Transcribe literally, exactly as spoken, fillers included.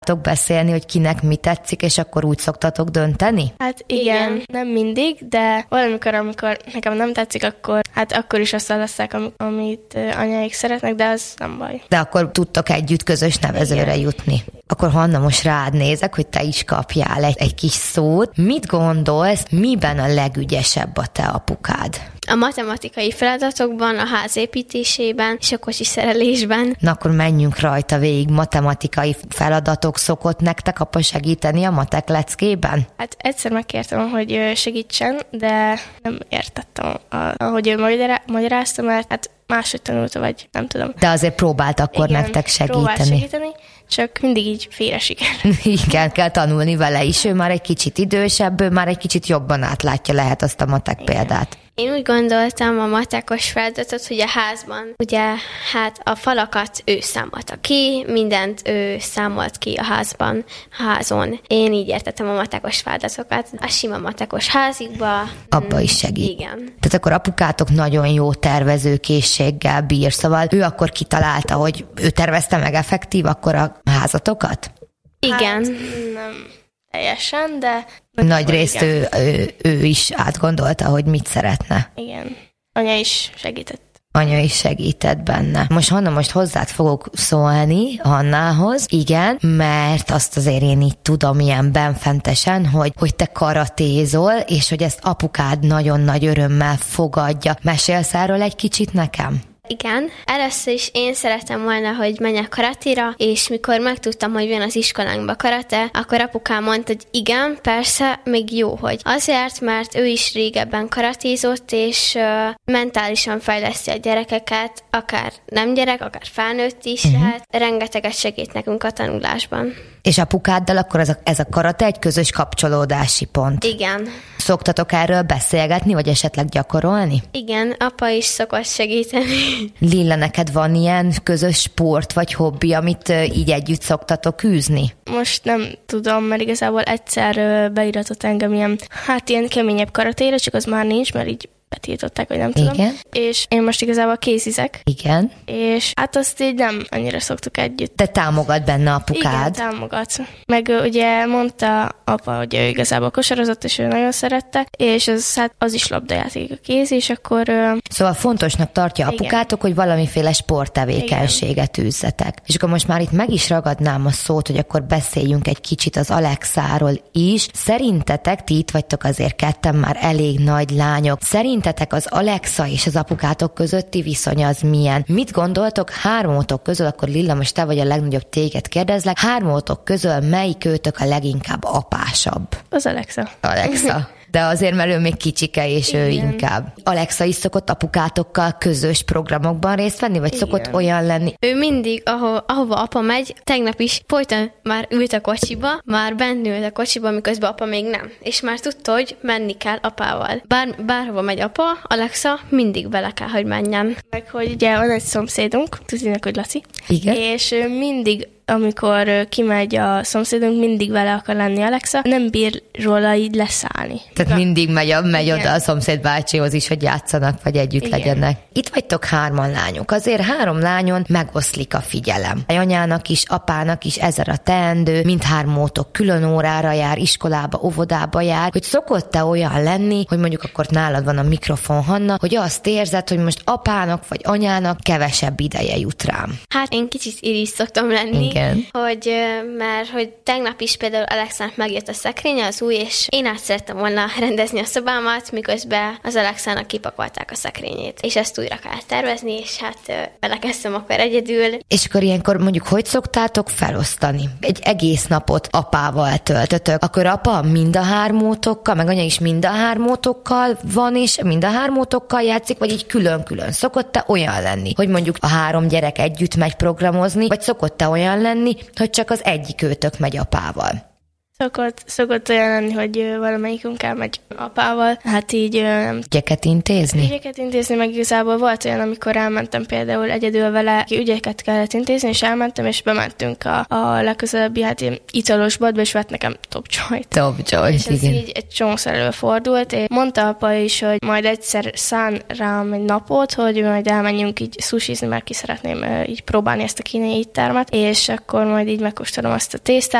beszélni, hogy kinek mi tetszik, és akkor úgy szoktatok dönteni? Hát igen, igen, nem mindig, de valamikor, amikor nekem nem tetszik, akkor hát akkor is azt válasszák, amit anyáik szeretnek, de az nem baj. De akkor tudtok együtt közös nevezőre igen. jutni. Akkor Hanna, most rád nézek, hogy te is kapjál egy, egy kis szót. Mit gondolsz, miben a legügyesebb a te apukád? A matematikai feladatokban, a ház építésében és a kocsi szerelésben. Na akkor menjünk rajta végig. Matematikai feladatok szokott nektek apa segíteni a matek leckében? Hát egyszer megkértem, hogy segítsen, de nem értettem, ahogy ő magyarázta, mert hát máshogy tanulta, vagy nem tudom. De azért próbált akkor igen, nektek segíteni. segíteni, csak mindig így félre siker. Igen, kell tanulni vele is. Ő már egy kicsit idősebb, ő már egy kicsit jobban átlátja lehet azt a matek igen. példát. Én úgy gondoltam a matekos feladatot, hogy a házban, ugye, hát a falakat ő számolta ki, mindent ő számolt ki a házban, a házon. Én így értettem a matekos feladatokat. A sima matekos házikba. Abba is segít. Igen. Tehát akkor apukátok nagyon jó tervezőkészséggel bír, szóval ő akkor kitalálta, hogy ő tervezte meg effektív akkor a házatokat? Igen. Hát, nem teljesen, de... Nagy részt ő, ő, ő is átgondolta, hogy mit szeretne. Igen. Anya is segített. Anya is segített benne. Most Hanna, most hozzád fogok szólni, Hannához, igen, mert azt azért én így tudom ilyen benfentesen, hogy, hogy te karatézol, és hogy ezt apukád nagyon nagy örömmel fogadja. Mesélsz erről egy kicsit nekem? Igen. Először is én szeretem volna, hogy menjek karatéra, és mikor megtudtam, hogy jön az iskolánkba karate, akkor apukám mondta, hogy igen, persze, még jó, hogy azért, mert ő is régebben karatézott, és uh, mentálisan fejleszti a gyerekeket, akár nem gyerek, akár felnőtt is uh-huh. lehet. Rengeteget segít nekünk a tanulásban. És apukáddal akkor ez a, ez a karate egy közös kapcsolódási pont? Igen. Szoktatok erről beszélgetni, vagy esetleg gyakorolni? Igen, apa is szokott segíteni. Lilla, neked van ilyen közös sport vagy hobbi, amit így együtt szoktatok űzni? Most nem tudom, mert igazából egyszer beiratott engem ilyen, hát ilyen keményebb karatéra, csak az már nincs, mert így betiltották, vagy nem tudom. Igen. És én most igazából készizek. Igen. És hát azt így nem annyira szoktuk együtt. Te támogat benne apukád? Igen, támogat. Meg ugye mondta apa, hogy ő igazából kosarazott, és ő nagyon szerette, és az, hát az is labdajáték a kéz, és akkor... Szóval fontosnak tartja igen. apukátok, hogy valamiféle sporttevékenységet űzzetek. És akkor most már itt meg is ragadnám a szót, hogy akkor beszéljünk egy kicsit az Alexáról is. Szerintetek, ti itt vagytok azért ketten már elég nagy lányok, szerint Szerintetek az Alexa és az apukátok közötti viszony az milyen? Mit gondoltok hármótok közül, akkor Lilla, most te vagy a legnagyobb, téged kérdezlek, hármótok közül melyik őtök a leginkább apásabb? Az Alexa. Alexa. De azért, mert ő még kicsike, és igen. ő inkább. Alexa is szokott apukátokkal közös programokban részt venni, vagy igen. szokott olyan lenni? Ő mindig, ahova, ahova apa megy, tegnap is folyton már ült a kocsiba, már bent ült a kocsiba, miközben apa még nem. És már tudta, hogy menni kell apával. Bár, bárhova megy apa, Alexa mindig bele kell, hogy menjen. Meg hogy ugye van egy szomszédunk, tudjátok, hogy Laci. Igen. És ő mindig amikor kimegy a szomszédunk, mindig vele akar lenni Alexa, nem bír róla így leszállni. Tehát mindig megy, megy oda a szomszéd bácsihoz is, hogy játszanak, vagy együtt igen. legyenek. Itt vagytok hárman lányok, azért három lányon megoszlik a figyelem. A anyának is, apának is ezer a teendő, mindhármótok külön órára jár, iskolába, óvodába jár, hogy szokott-e olyan lenni, hogy mondjuk akkor nálad van a mikrofon, Hanna, hogy azt érzed, hogy most apának vagy anyának kevesebb ideje jut rám. Hát én kicsit irigy szoktam lenni. Igen. Hogy, mert hogy tegnap is például Alexának megjött a szekrénye, az új, és én át szerettem volna rendezni a szobámat, miközben az Alexának kipakolták a szekrényét. És ezt újra kell tervezni, és hát belekezdtem akkor egyedül. És akkor ilyenkor mondjuk hogy szoktátok felosztani? Egy egész napot apával töltötök. Akkor apa mind a hármótokkal, meg anya is mind a hármótokkal van, és mind a hármótokkal játszik, vagy így külön-külön? Szokott-e olyan lenni, hogy mondjuk a három gyerek együtt megy programozni, vagy szokott-e olyan lenni, hogy csak az egyik őtök megy apával? Szokott, szokott olyan lenni, hogy valamelyikünk elmegy apával, hát így nem ügyeket intézni? Ügyeket intézni, meg igazából volt olyan, amikor elmentem például egyedül vele, ügyeket kellett intézni, és elmentem, és bementünk a, a legközelebbi, hát ilyen italos boltba, és vett nekem Top Joy-t. Top Joy-t, és ez igen. így egy csomószor előfordult, és mondta apa is, hogy majd egyszer szán rám egy napot, hogy majd elmenjünk így sushizni, mert ki szeretném így próbálni ezt a kínai éttermet, és akkor majd így megkóstolom azt a tésztát,